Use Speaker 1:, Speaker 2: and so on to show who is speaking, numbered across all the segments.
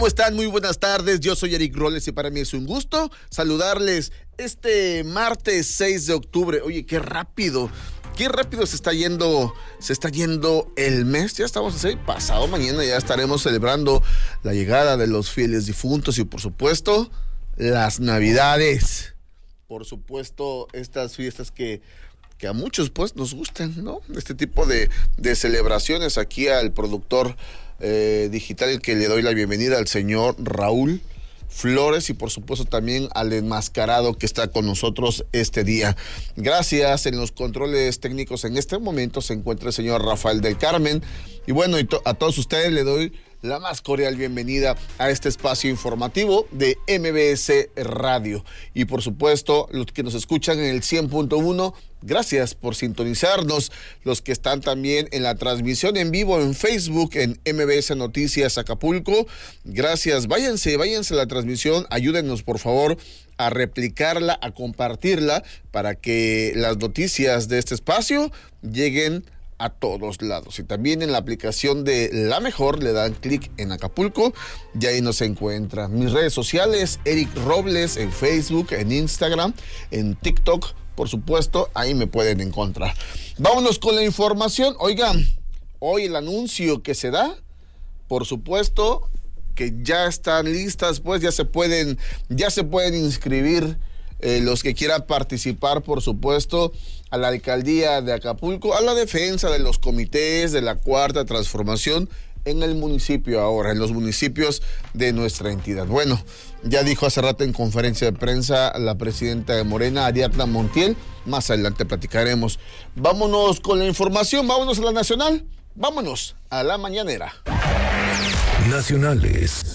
Speaker 1: ¿Cómo están? Muy buenas tardes, yo soy Eric Robles y para mí es un gusto saludarles este martes 6 de octubre. Oye, qué rápido se está yendo el mes. Ya estamos así, pasado mañana ya estaremos celebrando la llegada de los fieles difuntos y por supuesto las Navidades. Por supuesto estas fiestas que a muchos pues nos gustan, ¿no? Este tipo de celebraciones. Aquí al productor digital, que le doy la bienvenida al señor Raúl Flores y por supuesto también al enmascarado que está con nosotros este día. Gracias. En los controles técnicos en este momento se encuentra el señor Rafael del Carmen y bueno, a todos ustedes le doy la más cordial bienvenida a este espacio informativo de MBS Radio. Y por supuesto, los que nos escuchan en el 100.1, gracias por sintonizarnos. Los que están también en la transmisión en vivo en Facebook, en MBS Noticias Acapulco, gracias. Váyanse a la transmisión, ayúdennos por favor a replicarla, a compartirla, para que las noticias de este espacio lleguen a todos lados. Y también en la aplicación de La Mejor le dan clic en Acapulco y ahí nos encuentra. Mis redes sociales, Eric Robles en Facebook, en Instagram, en TikTok, por supuesto, ahí me pueden encontrar. Vámonos con la información. Oigan, hoy el anuncio que se da, por supuesto que ya están listas, pues ya se pueden inscribir los que quieran participar, por supuesto, a la alcaldía de Acapulco, a la defensa de los comités de la Cuarta Transformación en el municipio ahora, en los municipios de nuestra entidad. Bueno, ya dijo hace rato en conferencia de prensa la presidenta de Morena, Ariadna Montiel, más adelante platicaremos. Vámonos con la información, vámonos a la nacional, vámonos a la mañanera.
Speaker 2: Nacionales.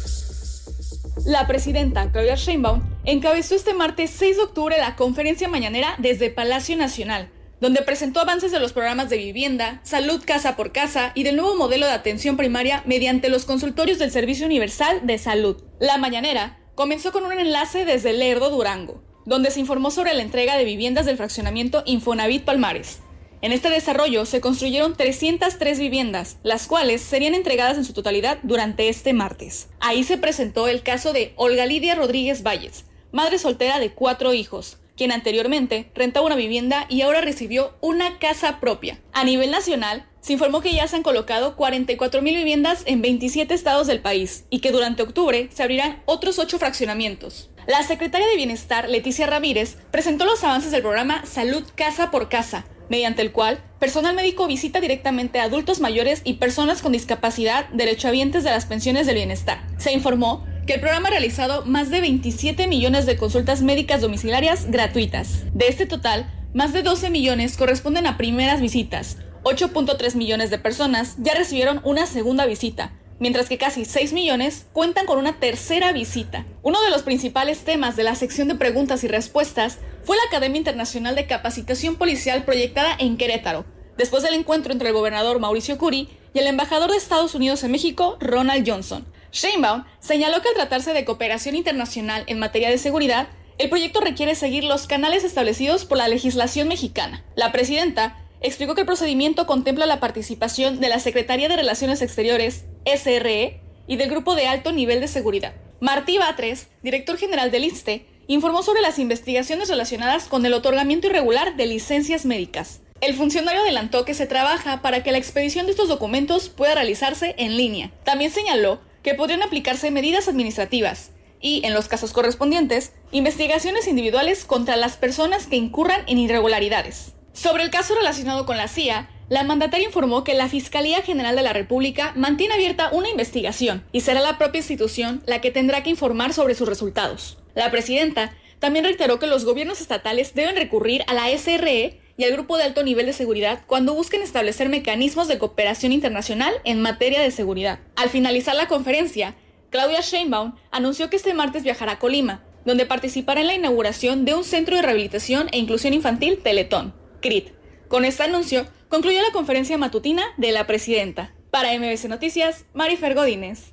Speaker 3: La presidenta Claudia Sheinbaum encabezó este martes 6 de octubre la conferencia mañanera desde Palacio Nacional, donde presentó avances de los programas de vivienda, salud casa por casa y del nuevo modelo de atención primaria mediante los consultorios del Servicio Universal de Salud. La mañanera comenzó con un enlace desde Lerdo, Durango, donde se informó sobre la entrega de viviendas del fraccionamiento Infonavit Palmares. En este desarrollo se construyeron 303 viviendas, las cuales serían entregadas en su totalidad durante este martes. Ahí se presentó el caso de Olga Lidia Rodríguez Valles, madre soltera de 4 hijos, quien anteriormente rentaba una vivienda y ahora recibió una casa propia. A nivel nacional, se informó que ya se han colocado 44,000 viviendas en 27 estados del país y que durante octubre se abrirán otros 8 fraccionamientos. La secretaria de Bienestar, Leticia Ramírez, presentó los avances del programa Salud Casa por Casa, mediante el cual personal médico visita directamente a adultos mayores y personas con discapacidad derechohabientes de las pensiones del bienestar. Se informó que el programa ha realizado más de 27 millones de consultas médicas domiciliarias gratuitas. De este total, más de 12 millones corresponden a primeras visitas, 8.3 millones de personas ya recibieron una segunda visita, mientras que casi 6 millones cuentan con una tercera visita. Uno de los principales temas de la sección de preguntas y respuestas fue la Academia Internacional de Capacitación Policial proyectada en Querétaro, después del encuentro entre el gobernador Mauricio Curi y el embajador de Estados Unidos en México, Ronald Johnson. Sheinbaum señaló que al tratarse de cooperación internacional en materia de seguridad, el proyecto requiere seguir los canales establecidos por la legislación mexicana. La presidenta explicó que el procedimiento contempla la participación de la Secretaría de Relaciones Exteriores, SRE, y del Grupo de Alto Nivel de Seguridad. Martí Batres, director general del INSSSTE, informó sobre las investigaciones relacionadas con el otorgamiento irregular de licencias médicas. El funcionario adelantó que se trabaja para que la expedición de estos documentos pueda realizarse en línea. También señaló que podrían aplicarse medidas administrativas y, en los casos correspondientes, investigaciones individuales contra las personas que incurran en irregularidades. Sobre el caso relacionado con la CIA, la mandataria informó que la Fiscalía General de la República mantiene abierta una investigación y será la propia institución la que tendrá que informar sobre sus resultados. La presidenta también reiteró que los gobiernos estatales deben recurrir a la SRE y al Grupo de Alto Nivel de Seguridad cuando busquen establecer mecanismos de cooperación internacional en materia de seguridad. Al finalizar la conferencia, Claudia Sheinbaum anunció que este martes viajará a Colima, donde participará en la inauguración de un centro de rehabilitación e inclusión infantil Teletón, CRIT. Con este anuncio, concluyó la conferencia matutina de la presidenta. Para MBS Noticias, Marifer Godínez.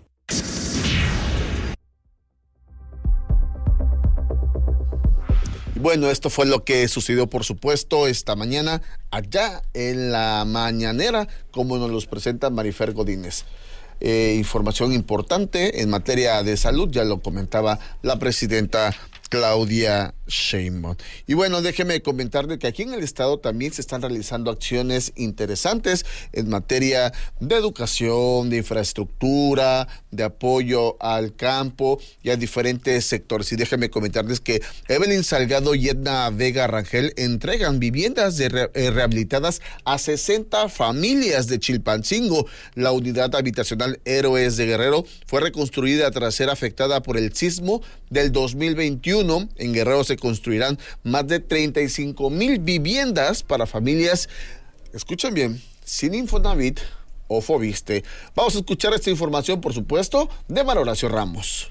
Speaker 1: Bueno, esto fue lo que sucedió, por supuesto, esta mañana allá en la mañanera, como nos los presenta Marifer Godínez. información importante en materia de salud, ya lo comentaba la presidenta Claudia Sheinbaum. Y bueno, déjeme comentarle que aquí en el estado también se están realizando acciones interesantes en materia de educación, de infraestructura, de apoyo al campo y a diferentes sectores. Y déjeme comentarles que Evelyn Salgado y Edna Vega Rangel entregan viviendas rehabilitadas a 60 familias de Chilpancingo. La unidad habitacional Héroes de Guerrero fue reconstruida tras ser afectada por el sismo del 2021. En Guerrero se construirán más de 35,000 viviendas para familias, escuchen bien, sin Infonavit o Foviste. Vamos a escuchar esta información, por supuesto, de María Horacio Ramos.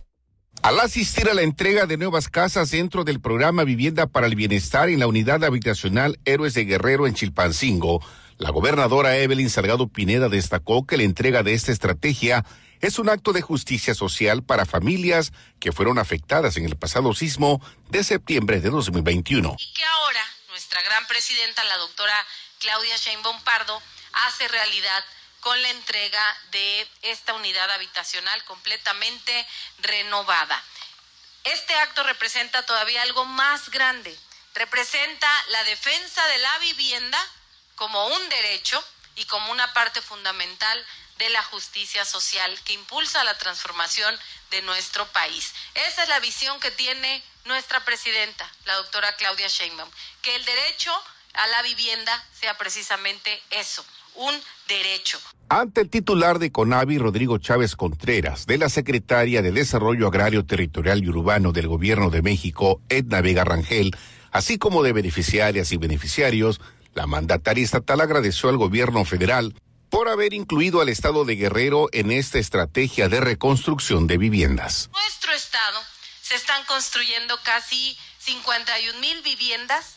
Speaker 2: Al asistir a la entrega de nuevas casas dentro del programa Vivienda para el Bienestar en la unidad habitacional Héroes de Guerrero en Chilpancingo, la gobernadora Evelyn Salgado Pineda destacó que la entrega de esta estrategia es un acto de justicia social para familias que fueron afectadas en el pasado sismo de septiembre de 2021.
Speaker 4: Y que ahora nuestra gran presidenta, la doctora Claudia Sheinbaum Pardo, hace realidad con la entrega de esta unidad habitacional completamente renovada. Este acto representa todavía algo más grande. Representa la defensa de la vivienda como un derecho y como una parte fundamental de la justicia social que impulsa la transformación de nuestro país. Esa es la visión que tiene nuestra presidenta, la doctora Claudia Sheinbaum, que el derecho a la vivienda sea precisamente eso, un derecho.
Speaker 2: Ante el titular de CONAVI, Rodrigo Chávez Contreras, de la secretaria de Desarrollo Agrario, Territorial y Urbano del Gobierno de México, Edna Vega Rangel, así como de beneficiarias y beneficiarios, la mandataria estatal agradeció al gobierno federal por haber incluido al estado de Guerrero en esta estrategia de reconstrucción de viviendas.
Speaker 4: En nuestro estado se están construyendo casi 51,000 viviendas,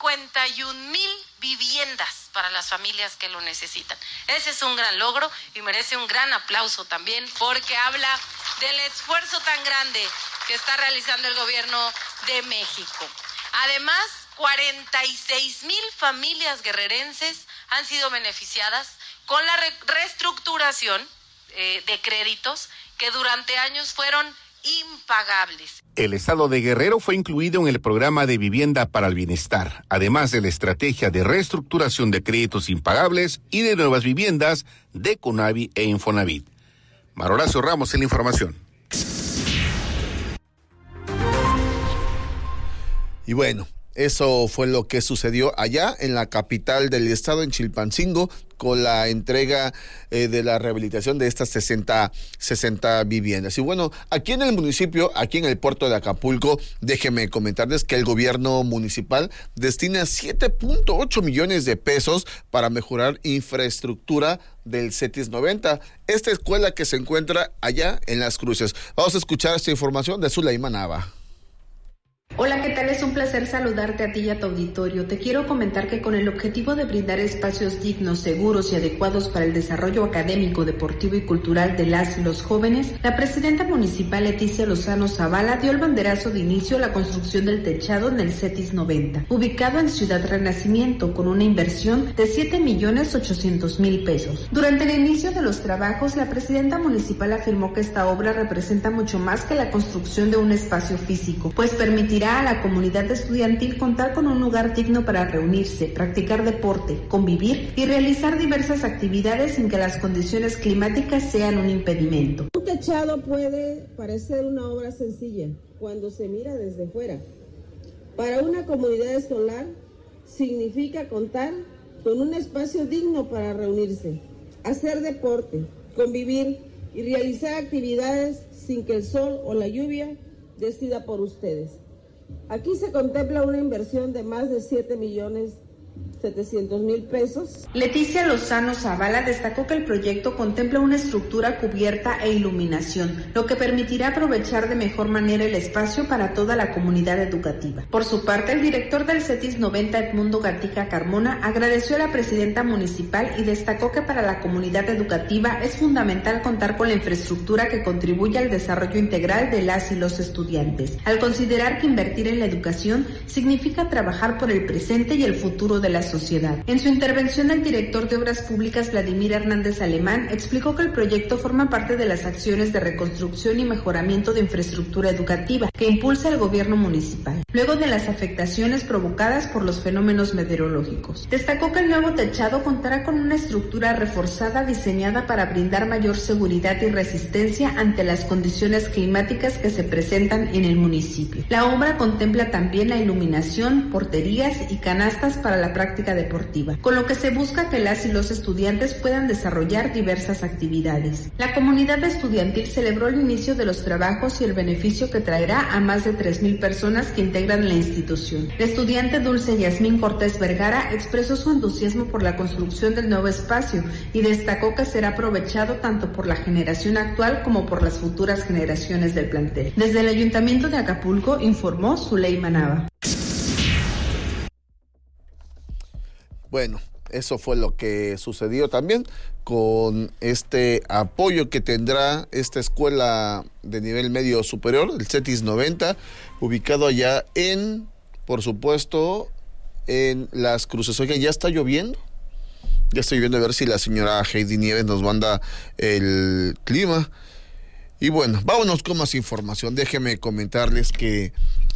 Speaker 4: 51,000 viviendas para las familias que lo necesitan. Ese es un gran logro y merece un gran aplauso también porque habla del esfuerzo tan grande que está realizando el gobierno de México. Además, 46,000 familias guerrerenses han sido beneficiadas con la reestructuración de créditos que durante años fueron impagables.
Speaker 2: El estado de Guerrero fue incluido en el programa de Vivienda para el Bienestar, además de la estrategia de reestructuración de créditos impagables y de nuevas viviendas de CONAVI e Infonavit. María Horacio Ramos en la información.
Speaker 1: Y bueno, eso fue lo que sucedió allá en la capital del estado, en Chilpancingo, con la entrega de la rehabilitación de estas 60 viviendas. Y bueno, aquí en el municipio, aquí en el puerto de Acapulco, déjenme comentarles que el gobierno municipal destina 7.8 millones de pesos para mejorar infraestructura del CETIS 90, esta escuela que se encuentra allá en Las Cruces. Vamos a escuchar esta información de Zulaima Nava.
Speaker 5: Hola, ¿qué tal? Es un placer saludarte a ti y a tu auditorio. Te quiero comentar que con el objetivo de brindar espacios dignos, seguros y adecuados para el desarrollo académico, deportivo y cultural de las y los jóvenes, la presidenta municipal Leticia Lozano Zavala dio el banderazo de inicio a la construcción del techado en el CETIS 90, ubicado en Ciudad Renacimiento, con una inversión de 7,800,000 pesos. Durante el inicio de los trabajos, la presidenta municipal afirmó que esta obra representa mucho más que la construcción de un espacio físico, pues permitirá a la comunidad estudiantil contar con un lugar digno para reunirse, practicar deporte, convivir y realizar diversas actividades sin que las condiciones climáticas sean un impedimento.
Speaker 6: Un techado puede parecer una obra sencilla cuando se mira desde fuera. Para una comunidad escolar significa contar con un espacio digno para reunirse, hacer deporte, convivir y realizar actividades sin que el sol o la lluvia decida por ustedes. Aquí se contempla una inversión de más de 7,700,000 pesos.
Speaker 5: Leticia Lozano Zavala destacó que el proyecto contempla una estructura cubierta e iluminación, lo que permitirá aprovechar de mejor manera el espacio para toda la comunidad educativa. Por su parte, el director del CETIS 90, Edmundo Gatica Carmona, agradeció a la presidenta municipal y destacó que para la comunidad educativa es fundamental contar con la infraestructura que contribuye al desarrollo integral de las y los estudiantes, al considerar que invertir en la educación significa trabajar por el presente y el futuro de las sociedad. En su intervención, el director de Obras Públicas, Vladimir Hernández Alemán, explicó que el proyecto forma parte de las acciones de reconstrucción y mejoramiento de infraestructura educativa que impulsa el gobierno municipal, luego de las afectaciones provocadas por los fenómenos meteorológicos. Destacó que el nuevo techado contará con una estructura reforzada diseñada para brindar mayor seguridad y resistencia ante las condiciones climáticas que se presentan en el municipio. La obra contempla también la iluminación, porterías y canastas para la práctica deportiva, con lo que se busca que las y los estudiantes puedan desarrollar diversas actividades. La comunidad estudiantil celebró el inicio de los trabajos y el beneficio que traerá a más de 3,000 personas que integran la institución. La estudiante Dulce Yasmín Cortés Vergara expresó su entusiasmo por la construcción del nuevo espacio y destacó que será aprovechado tanto por la generación actual como por las futuras generaciones del plantel. Desde el Ayuntamiento de Acapulco informó Zuleima Nava.
Speaker 1: Bueno, eso fue lo que sucedió también con este apoyo que tendrá esta escuela de nivel medio superior, el CETIS 90, ubicado allá por supuesto, en Las Cruces. Oigan, ya está lloviendo. Ya estoy viendo a ver si la señora Heidi Nieves nos manda el clima. Y bueno, vámonos con más información. Déjenme comentarles que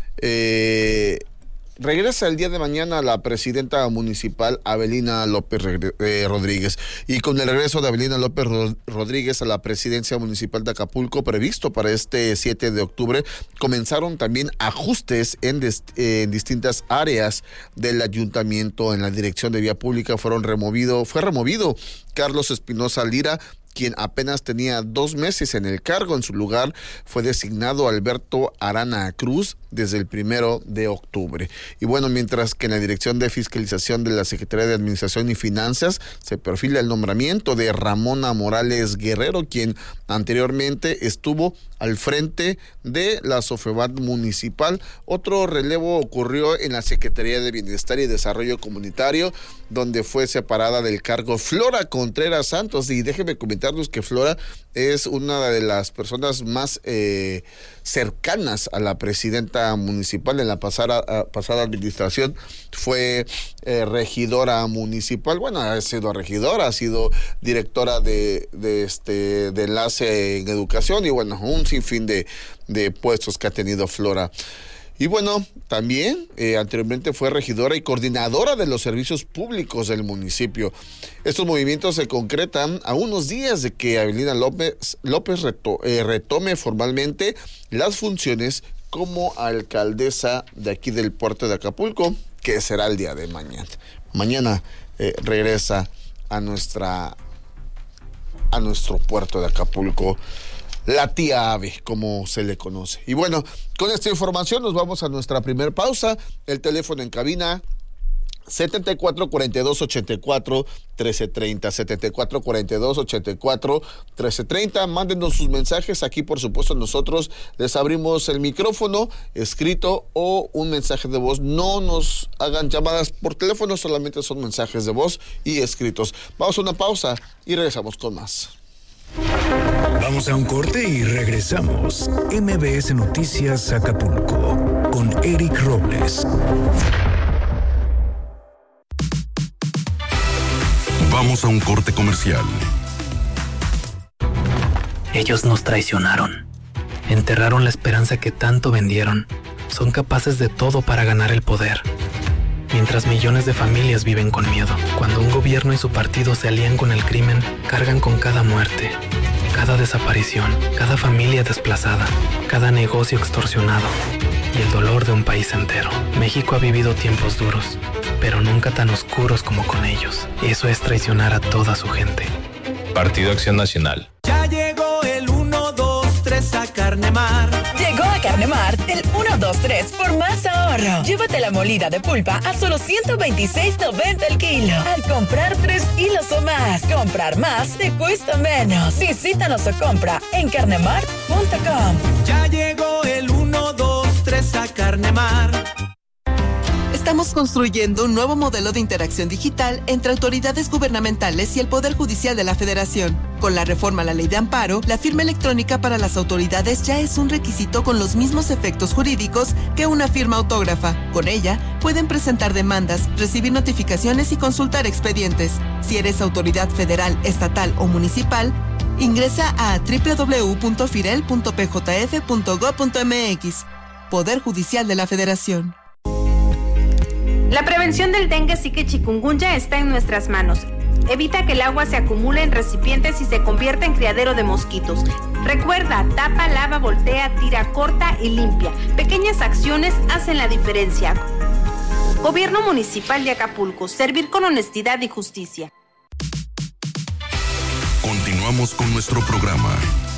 Speaker 1: regresa el día de mañana la presidenta municipal Avelina López Rodríguez. Y con el regreso de Avelina López Rodríguez a la presidencia municipal de Acapulco, previsto para este 7 de octubre, comenzaron también ajustes en distintas áreas del ayuntamiento. En la dirección de vía pública fue removido Carlos Espinosa Lira, quien apenas tenía 2 meses en el cargo. En su lugar fue designado Alberto Arana Cruz desde el 1 de octubre. Y bueno, mientras que en la Dirección de Fiscalización de la Secretaría de Administración y Finanzas se perfila el nombramiento de Ramona Morales Guerrero, quien anteriormente estuvo al frente de la Sofebat municipal. Otro relevo ocurrió en la Secretaría de Bienestar y Desarrollo Comunitario, donde fue separada del cargo Flora Contreras Santos. Y déjenme comentarles que Flora es una de las personas más cercanas a la presidenta municipal. En la pasada administración fue regidora municipal. Bueno, ha sido regidora, ha sido directora de enlace en educación y bueno, un sinfín de puestos que ha tenido Flora. Y bueno, también anteriormente fue regidora y coordinadora de los servicios públicos del municipio. Estos movimientos se concretan a unos días de que Avelina López retome formalmente las funciones como alcaldesa de aquí del puerto de Acapulco, que será el día de mañana. Mañana regresa a nuestro puerto de Acapulco la tía Ave, como se le conoce. Y bueno, con esta información nos vamos a nuestra primer pausa. El teléfono en cabina 7442-84-1330, 7442-84-1330. Mándenos sus mensajes. Aquí, por supuesto, nosotros les abrimos el micrófono, escrito o un mensaje de voz. No nos hagan llamadas por teléfono, solamente son mensajes de voz y escritos. Vamos a una pausa y regresamos con más.
Speaker 7: Vamos a un corte y regresamos. MBS Noticias Acapulco con Eric Robles.
Speaker 8: Vamos a un corte comercial.
Speaker 9: Ellos nos traicionaron. Enterraron la esperanza que tanto vendieron. Son capaces de todo para ganar el poder. Mientras millones de familias viven con miedo. Cuando un gobierno y su partido se alían con el crimen, cargan con cada muerte, cada desaparición, cada familia desplazada, cada negocio extorsionado y el dolor de un país entero. México ha vivido tiempos duros, pero nunca tan oscuros como con ellos. Eso es traicionar a toda su gente.
Speaker 10: Partido Acción Nacional.
Speaker 11: Ya llegó el 1, 2, 3 a Carnemar.
Speaker 12: Llegó a Carnemar el 1, 2, 3 por más ahorro. Llévate la molida de pulpa a solo $126.90 el kilo. Al comprar 3 kilos o más, comprar más te cuesta menos. Visítanos o compra en carnemar.com.
Speaker 11: Ya llegó el 1, 2, 3 a Carnemar.
Speaker 13: Estamos construyendo un nuevo modelo de interacción digital entre autoridades gubernamentales y el Poder Judicial de la Federación. Con la reforma a la Ley de Amparo, la firma electrónica para las autoridades ya es un requisito con los mismos efectos jurídicos que una firma autógrafa. Con ella, pueden presentar demandas, recibir notificaciones y consultar expedientes. Si eres autoridad federal, estatal o municipal, ingresa a www.firel.pjf.gov.mx. Poder Judicial de la Federación.
Speaker 14: La prevención del dengue, zika y chikungunya está en nuestras manos. Evita que el agua se acumule en recipientes y se convierta en criadero de mosquitos. Recuerda, tapa, lava, voltea, tira, corta y limpia. Pequeñas acciones hacen la diferencia. Gobierno Municipal de Acapulco. Servir con honestidad y justicia.
Speaker 8: Continuamos con nuestro programa.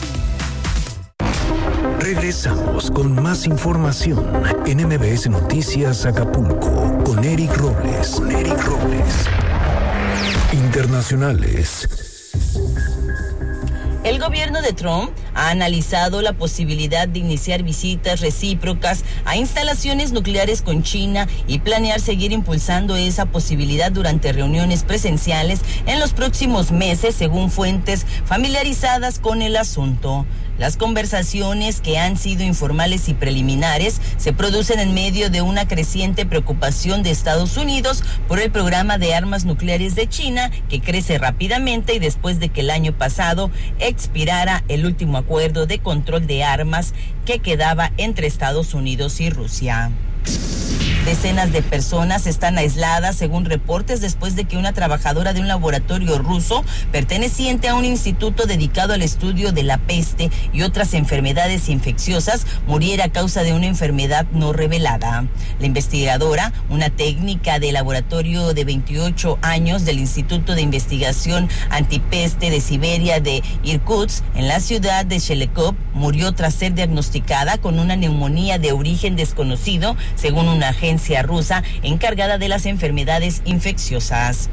Speaker 7: Regresamos con más información en MBS Noticias Acapulco con Eric Robles. Internacionales.
Speaker 15: El gobierno de Trump ha analizado la posibilidad de iniciar visitas recíprocas a instalaciones nucleares con China y planear seguir impulsando esa posibilidad durante reuniones presenciales en los próximos meses, según fuentes familiarizadas con el asunto. Las conversaciones, que han sido informales y preliminares, se producen en medio de una creciente preocupación de Estados Unidos por el programa de armas nucleares de China, que crece rápidamente y después de que el año pasado expirara el último acuerdo de control de armas que quedaba entre Estados Unidos y Rusia. Decenas de personas están aisladas, según reportes, después de que una trabajadora de un laboratorio ruso perteneciente a un instituto dedicado al estudio de la peste y otras enfermedades infecciosas muriera a causa de una enfermedad no revelada. La investigadora, una técnica de laboratorio de 28 años del Instituto de Investigación Antipeste de Siberia de Irkutsk, en la ciudad de Shelekov, murió tras ser diagnosticada con una neumonía de origen desconocido, según una agencia rusa encargada de las enfermedades infecciosas.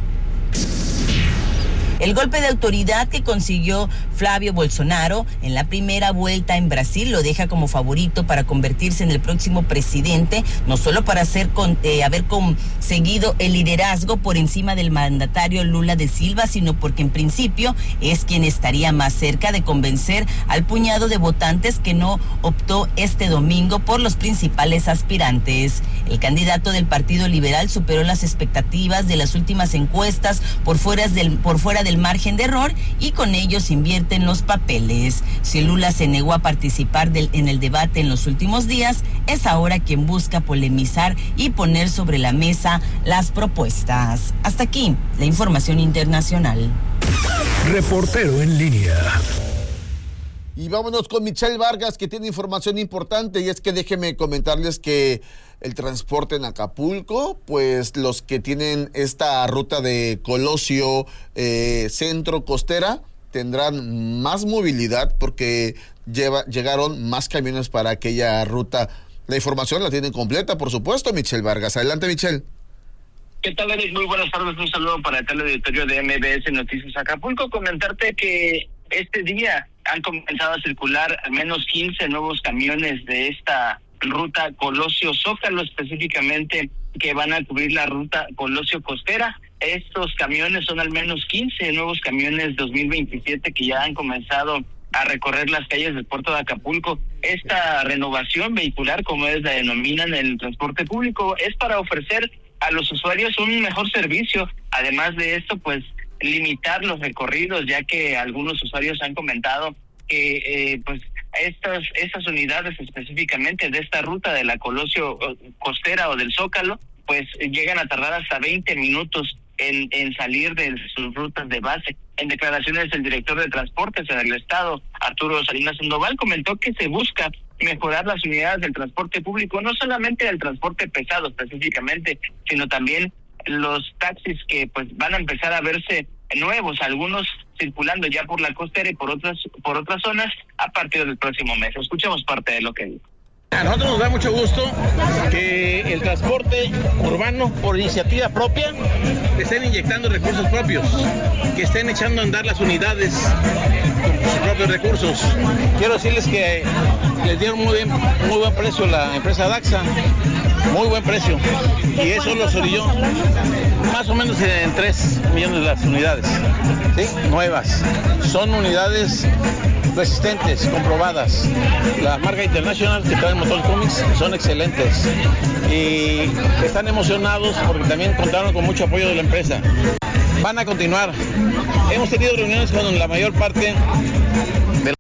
Speaker 15: El golpe de autoridad que consiguió Flavio Bolsonaro en la primera vuelta en Brasil lo deja como favorito para convertirse en el próximo presidente, no solo para haber conseguido el liderazgo por encima del mandatario Lula da Silva, sino porque en principio es quien estaría más cerca de convencer al puñado de votantes que no optó este domingo por los principales aspirantes. El candidato del Partido Liberal superó las expectativas de las últimas encuestas por fuera del margen de error y con ellos invierten los papeles. Si Lula se negó a participar en el debate en los últimos días, es ahora quien busca polemizar y poner sobre la mesa las propuestas. Hasta aquí la información internacional.
Speaker 7: Reportero en línea.
Speaker 1: Y vámonos con Michelle Vargas, que tiene información importante, y es que déjenme comentarles que el transporte en Acapulco, pues los que tienen esta ruta de Colosio Centro Costera tendrán más movilidad porque llegaron más camiones para aquella ruta. La información la tienen completa, por supuesto, Michelle Vargas. Adelante, Michelle.
Speaker 16: ¿Qué tal, Eric? Muy buenas tardes. Un saludo para el auditorio de MBS Noticias Acapulco. Comentarte que este día han comenzado a circular al menos 15 nuevos camiones de esta ruta Colosio-Zócalo, específicamente, que van a cubrir la ruta Colosio-Costera. Estos camiones son al menos 15 nuevos camiones 2027 que ya han comenzado a recorrer las calles del puerto de Acapulco. Esta renovación vehicular, como es la denominan en el transporte público, es para ofrecer a los usuarios un mejor servicio. Además de esto, pues limitar los recorridos, ya que algunos usuarios han comentado que pues estas unidades específicamente de esta ruta de la Colosio Costera o del Zócalo, pues llegan a tardar hasta 20 minutos en salir de sus rutas de base. En declaraciones, el director de Transportes en el Estado, Arturo Salinas Sandoval, comentó que se busca mejorar las unidades del transporte público, no solamente del transporte pesado específicamente, sino también los taxis que pues van a empezar a verse nuevos, algunos circulando ya por la costera y por otras zonas a partir del próximo mes. Escuchemos parte de lo que dijo.
Speaker 17: A nosotros nos da mucho gusto que el transporte urbano, por iniciativa propia, estén inyectando recursos propios, que estén echando a andar las unidades con sus propios recursos. Quiero decirles que les dieron muy buen precio la empresa Daxa, muy buen precio. Y eso los orilló más o menos en 3 millones las unidades, ¿sí? Nuevas. Son unidades resistentes, comprobadas. La marca International que trae Motor Comics son excelentes y están emocionados porque también contaron con mucho apoyo de la empresa. Van a continuar. Hemos tenido reuniones con la mayor parte de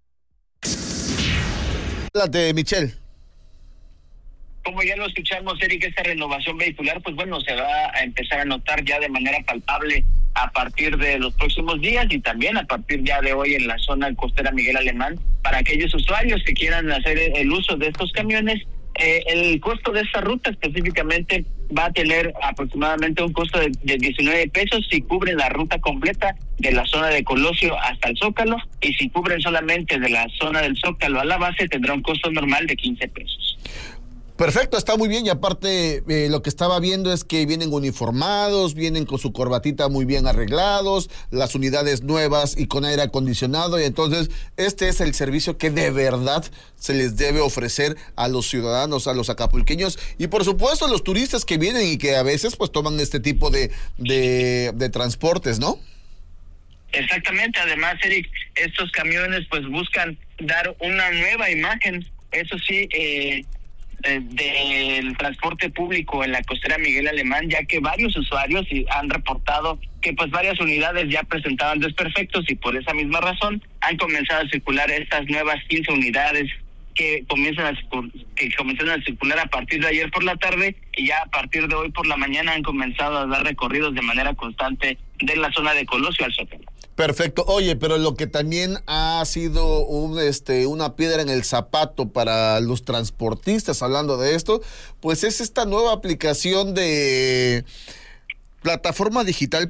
Speaker 1: la de Michelle.
Speaker 16: Como ya lo escuchamos, Eric, esta renovación vehicular, pues bueno, se va a empezar a notar ya de manera palpable a partir de los próximos días y también a partir ya de hoy en la zona costera Miguel Alemán. Para aquellos usuarios que quieran hacer el uso de estos camiones, el costo de esta ruta específicamente va a tener aproximadamente un costo de 19 pesos si cubren la ruta completa de la zona de Colosio hasta el Zócalo, y si cubren solamente de la zona del Zócalo a la base tendrá un costo normal de 15 pesos.
Speaker 1: Perfecto, está muy bien, y aparte lo que estaba viendo es que vienen uniformados, vienen con su corbatita muy bien arreglados, las unidades nuevas y con aire acondicionado, y entonces este es el servicio que de verdad se les debe ofrecer a los ciudadanos, a los acapulqueños y por supuesto a los turistas que vienen y que a veces pues toman este tipo de transportes, ¿no?
Speaker 16: Exactamente, además, Eric, estos camiones pues buscan dar una nueva imagen, eso sí, del transporte público en la costera Miguel Alemán, ya que varios usuarios han reportado que pues varias unidades ya presentaban desperfectos y por esa misma razón han comenzado a circular estas nuevas 15 unidades que comenzaron a circular a partir de ayer por la tarde, y ya a partir de hoy por la mañana han comenzado a dar recorridos de manera constante de la zona de Colosio al Zócalo.
Speaker 1: Perfecto. Oye, pero lo que también ha sido una piedra en el zapato para los transportistas, hablando de esto, pues es esta nueva aplicación de plataforma digital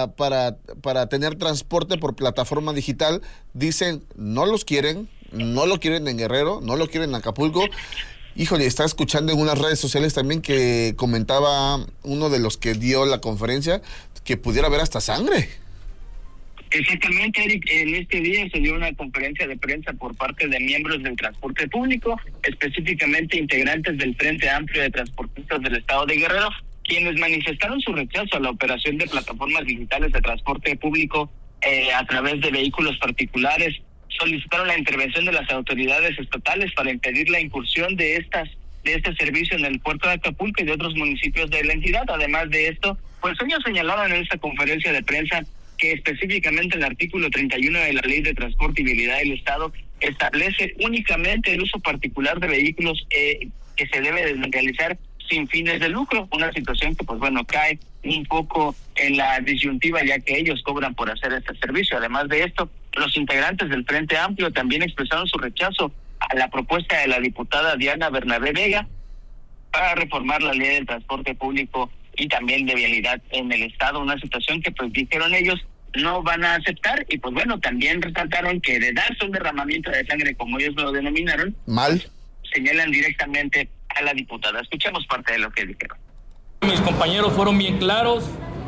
Speaker 1: para tener transporte por plataforma digital. Dicen, no lo quieren en Guerrero, no lo quieren en Acapulco. Híjole, estaba escuchando en unas redes sociales también que comentaba uno de los que dio la conferencia que pudiera haber hasta sangre.
Speaker 16: Exactamente, Eric, en este día se dio una conferencia de prensa por parte de miembros del transporte público, específicamente integrantes del Frente Amplio de Transportistas del Estado de Guerrero, quienes manifestaron su rechazo a la operación de plataformas digitales de transporte público a través de vehículos particulares. Solicitaron la intervención de las autoridades estatales para impedir la incursión de este servicio en el puerto de Acapulco y de otros municipios de la entidad. Además de esto, pues ellos señalaron en esta conferencia de prensa que específicamente el artículo 31 de la Ley de Transporte y Vialidad del Estado establece únicamente el uso particular de vehículos que se debe realizar sin fines de lucro, una situación que pues bueno cae un poco en la disyuntiva ya que ellos cobran por hacer este servicio. Además de esto, los integrantes del Frente Amplio también expresaron su rechazo a la propuesta de la diputada Diana Bernabé Vega para reformar la Ley del Transporte Público y también de vialidad en el Estado, una situación que pues dijeron ellos no van a aceptar. Y pues bueno, también resaltaron que de darse un derramamiento de sangre, como ellos lo denominaron,
Speaker 1: mal,
Speaker 16: señalan directamente a la diputada. Escuchemos parte de lo que dijeron.
Speaker 18: Mis compañeros fueron bien claros,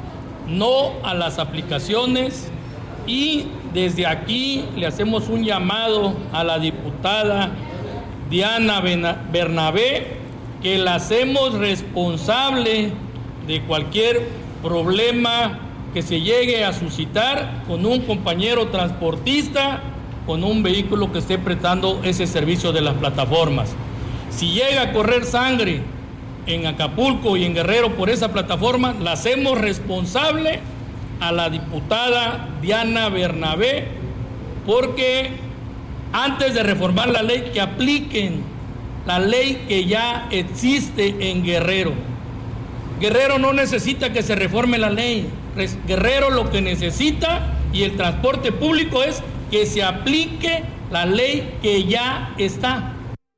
Speaker 18: no a las aplicaciones, y desde aquí le hacemos un llamado a la diputada Diana Bernabé, que la hacemos responsable de cualquier problema que se llegue a suscitar con un compañero transportista, con un vehículo que esté prestando ese servicio de las plataformas. Si llega a correr sangre en Acapulco y en Guerrero por esa plataforma, la hacemos responsable a la diputada Diana Bernabé, porque antes de reformar la ley, que apliquen la ley que ya existe en Guerrero. Guerrero no necesita que se reforme la ley. Guerrero lo que necesita, y el transporte público, es que se aplique la ley que ya está.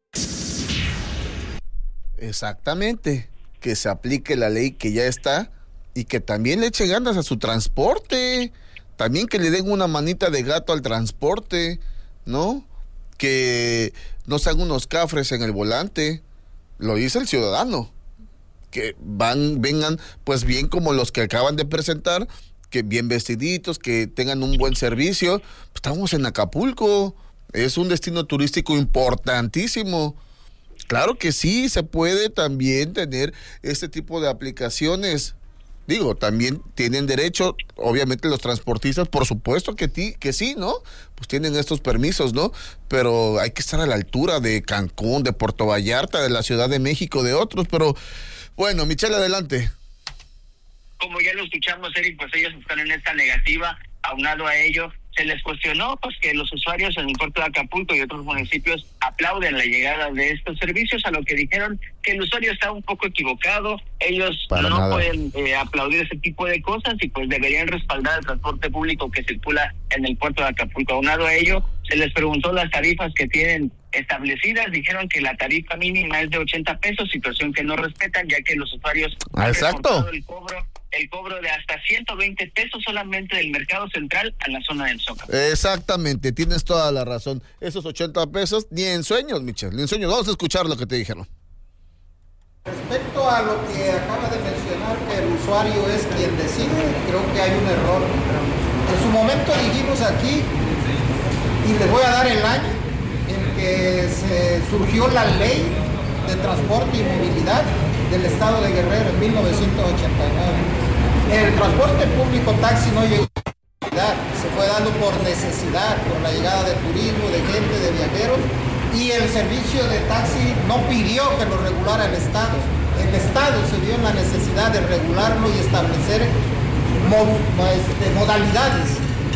Speaker 1: Exactamente, que se aplique la ley que ya está y que también le eche ganas a su transporte, también que le den una manita de gato al transporte, ¿no? Que no sean unos cafres en el volante, lo dice el ciudadano, que vengan pues bien como los que acaban de presentar, que bien vestiditos, que tengan un buen servicio. Estamos en Acapulco, es un destino turístico importantísimo. Claro que sí, se puede también tener este tipo de aplicaciones. Digo, también tienen derecho, obviamente los transportistas, por supuesto que sí, ¿no? Pues tienen estos permisos, ¿no? Pero hay que estar a la altura de Cancún, de Puerto Vallarta, de la Ciudad de México, de otros. Pero bueno, Michelle, adelante.
Speaker 16: Como ya lo escuchamos, Eric, pues ellos están en esta negativa. Aunado a ello, se les cuestionó pues que los usuarios en el puerto de Acapulco y otros municipios aplauden la llegada de estos servicios, a lo que dijeron que el usuario está un poco equivocado. Ellos no pueden aplaudir ese tipo de cosas y pues deberían respaldar el transporte público que circula en el puerto de Acapulco. Aunado a ello, se les preguntó las tarifas que tienen establecidas. Dijeron que la tarifa mínima es de 80 pesos, situación que no respetan, ya que los usuarios han reportado el cobro de hasta 120 pesos solamente del mercado central a la zona del Zócalo.
Speaker 1: Exactamente, tienes toda la razón. Esos 80 pesos, ni en sueños, Michelle, ni en sueños. Vamos a escuchar lo que te dijeron.
Speaker 19: Respecto a lo que acaba de mencionar, que el usuario es quien decide, creo que hay un error. En su momento dijimos aquí, y les voy a dar el año en que se surgió la ley de transporte y movilidad del estado de Guerrero en 1989. El transporte público taxi no llegó a la se fue dando por necesidad, por la llegada de turismo, de gente, de viajeros, y el servicio de taxi no pidió que lo regulara el Estado. El Estado se vio en la necesidad de regularlo y establecer modalidades.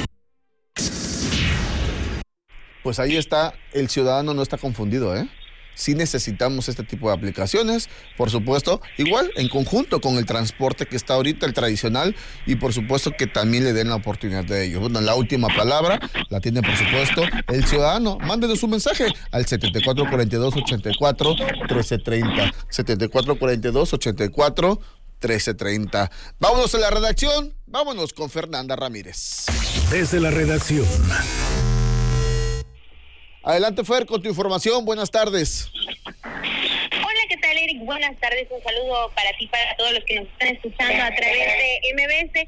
Speaker 1: Pues ahí está, el ciudadano no está confundido, ¿eh? Sí necesitamos este tipo de aplicaciones, por supuesto, igual en conjunto con el transporte que está ahorita, el tradicional, y por supuesto que también le den la oportunidad de ello. Bueno, la última palabra la tiene, por supuesto, el ciudadano. Mándenos un mensaje al 7442-84-1330. 7442-84-1330. Vámonos a la redacción, vámonos con Fernanda Ramírez.
Speaker 7: Desde la redacción.
Speaker 1: Adelante, Fer, con tu información. Buenas tardes.
Speaker 20: Hola, ¿qué tal, Eric? Buenas tardes. Un saludo para ti, para todos los que nos están escuchando a través de MBS.